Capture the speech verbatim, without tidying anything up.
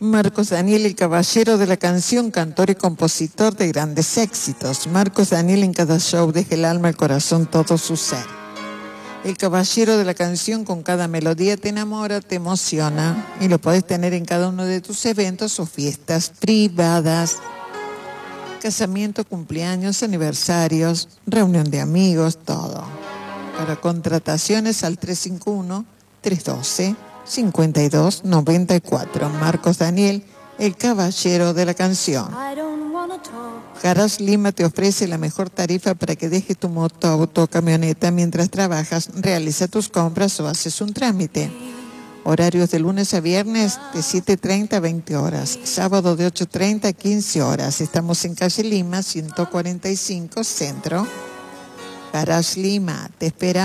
Marcos Daniel, el caballero de la canción, cantor y compositor de grandes éxitos. Marcos Daniel en cada show deja el alma, el corazón, todo su ser. El caballero de la canción, con cada melodía te enamora, te emociona y lo podés tener en cada uno de tus eventos o fiestas privadas. Casamiento, cumpleaños, aniversarios, reunión de amigos, todo. Para contrataciones al tres cinco uno, tres uno dos, cinco dos nueve cuatro. Marcos Daniel, el caballero de la canción. Garage Lima te ofrece la mejor tarifa para que dejes tu moto, auto o camioneta mientras trabajas, realiza tus compras o haces un trámite. Horarios de lunes a viernes de siete treinta a veinte horas, sábado de ocho treinta a quince horas. Estamos en calle Lima, ciento cuarenta y cinco, Centro. Garage Lima, te espera.